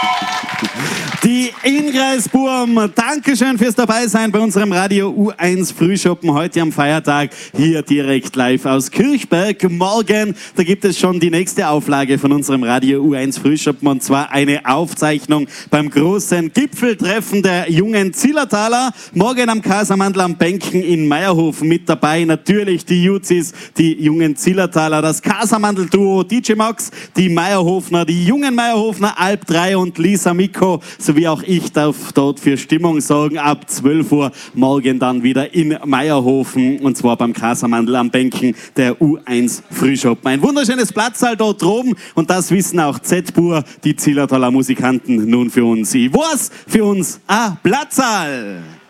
Die Ingreisburm, Dankeschön fürs Dabeisein bei unserem Radio U1 Frühschoppen heute am Feiertag, hier direkt live aus Kirchberg. Morgen, da gibt es schon die nächste Auflage von unserem Radio U1 Frühschoppen, und zwar eine Aufzeichnung beim großen Gipfeltreffen der jungen Zillertaler. Morgen am Casamandl am Bänken in Meierhofen mit dabei natürlich die Juzis, die jungen Zillertaler, das Casamandl-Duo DJ Max, die Meierhofner, die jungen Meierhofner Alp 3 und Lisa Mikko, sowie auch ich darf dort für Stimmung sorgen. Ab 12 Uhr morgen dann wieder in Meierhofen, und zwar beim Casamandl am Bänken der U1 Frühschoppen. Ein wunderschönes Platzsaal dort droben, und das wissen auch Z-Bur, die Zillertaler Musikanten, nun für uns. Was für uns ein Platzsaal!